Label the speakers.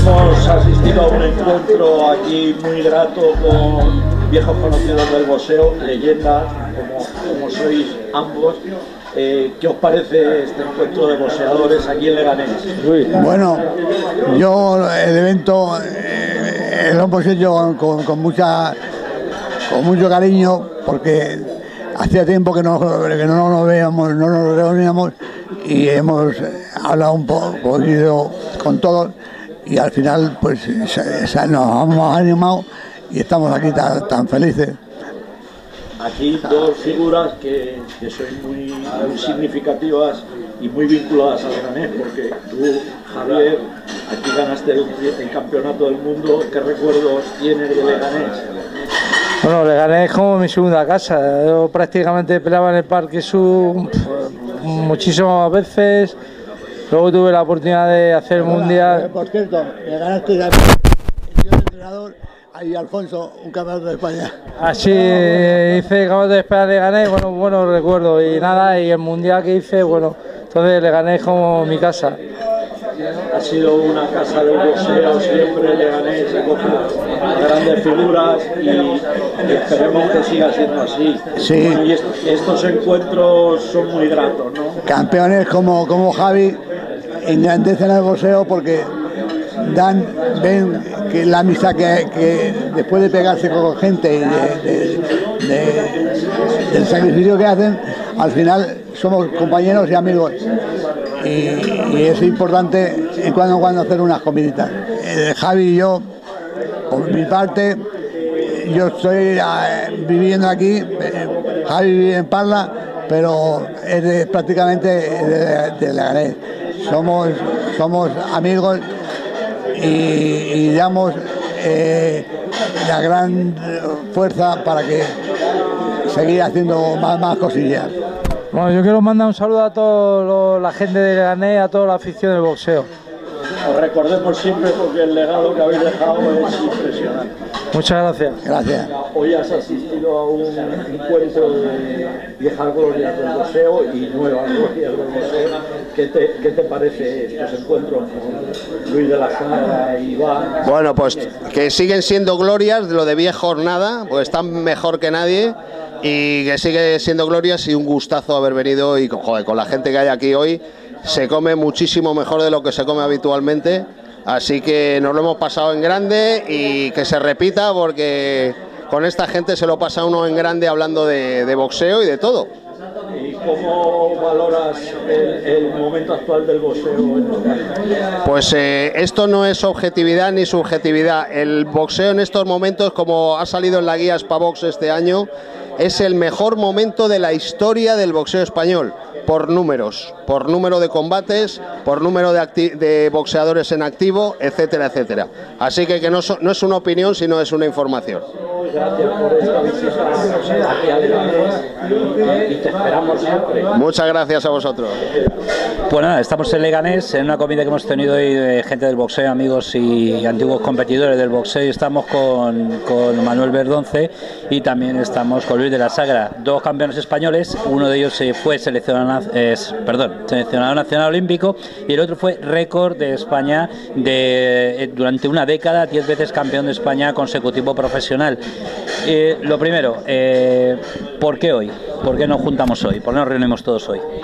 Speaker 1: hemos asistido a un encuentro aquí muy grato con viejos conocidos del boxeo, leyendas, como sois ambos. ¿Qué os parece este encuentro de boxeadores aquí en Leganés?
Speaker 2: Bueno, yo el evento lo hemos hecho con mucho cariño, porque hacía tiempo que no nos veíamos, no nos reuníamos, y hemos hablado un poquito con todos, y al final pues nos hemos animado y estamos aquí tan felices.
Speaker 1: Aquí dos figuras que sois muy significativas y muy vinculadas a Leganés, porque tú, Javier, aquí ganaste el campeonato del mundo. ¿Qué recuerdos tienes de Leganés?
Speaker 3: Bueno, Leganés es como mi segunda casa. Yo prácticamente peleaba en el Parque Sur muchísimas veces. Luego tuve la oportunidad de hacer el Mundial.
Speaker 2: Por cierto, le ganaste a el entrenador y Alfonso, un campeonato de España.
Speaker 3: Así hice el campeonato de España, le gané, bueno recuerdo, y nada, y el Mundial que hice, bueno, entonces le gané como mi casa.
Speaker 1: Ha sido una casa del boxeo, siempre Leganés se coge grandes figuras y esperemos que siga siendo así.
Speaker 2: Sí.
Speaker 1: Bueno, y estos encuentros son muy gratos, ¿no?
Speaker 2: Campeones como Javi engrandecen al boxeo, porque ven que la amistad que después de pegarse con gente y del sacrificio que hacen, al final somos compañeros y amigos, y es importante en cuando hacer unas comiditas. Javi y yo, por mi parte, yo estoy viviendo aquí, Javi vive en Parla, pero es prácticamente de Leganés. Somos amigos y damos la gran fuerza para que seguir haciendo más cosillas.
Speaker 3: Bueno, yo quiero mandar un saludo a toda la gente de Leganés, a toda la afición del boxeo.
Speaker 1: Os recordemos siempre, porque el legado que habéis dejado es impresionante.
Speaker 3: Muchas gracias.
Speaker 2: Gracias.
Speaker 1: Hoy has asistido a un encuentro de viejas glorias del boxeo y nuevas glorias del boxeo. ¿Qué te parece estos encuentros con Luis de la Sagra y Iván?
Speaker 4: Bueno, pues que siguen siendo glorias, de lo de viejos nada, pues están mejor que nadie, y que sigue siendo glorias, y un gustazo haber venido, y con la gente que hay aquí hoy se come muchísimo mejor de lo que se come habitualmente, así que nos lo hemos pasado en grande y que se repita, porque con esta gente se lo pasa uno en grande hablando de boxeo y de todo.
Speaker 1: ¿Y cómo valoras el momento actual del boxeo?
Speaker 4: Pues esto no es objetividad ni subjetividad. El boxeo en estos momentos, como ha salido en la guía Spavox este año, es el mejor momento de la historia del boxeo español, por números, por número de combates, por número de boxeadores en activo, etcétera, etcétera. Así que no es una opinión, sino es una información.
Speaker 1: Gracias por esta visita aquí a Leganés y te esperamos siempre.
Speaker 4: Muchas gracias a vosotros.
Speaker 5: Pues nada, estamos en Leganés, en una comida que hemos tenido hoy de gente del boxeo, amigos y antiguos competidores del boxeo, y estamos con Manuel Verdonce, y también estamos con Luis de la Sagra, dos campeones españoles. Uno de ellos fue seleccionado nacional olímpico, y el otro fue récord de España durante una década, 10 veces campeón de España consecutivo profesional. Lo primero, ¿por qué hoy? ¿Por qué nos juntamos hoy? ¿Por qué nos reunimos todos hoy?